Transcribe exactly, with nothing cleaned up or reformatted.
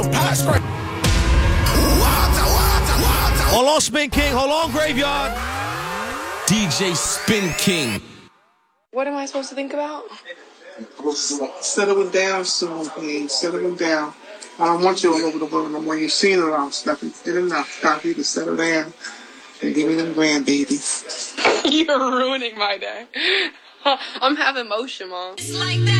Hold on, Spin King. Hold on, Graveyard. D J Spin King. What am I supposed to think about? Settle it down soon, please. Settle it down. I don't want you all over the world no more. You've seen it all stuff. You did enough. Time for you to settle down and give me them grandbabies. You're ruining my day. I'm having motion, Mom. It's like that.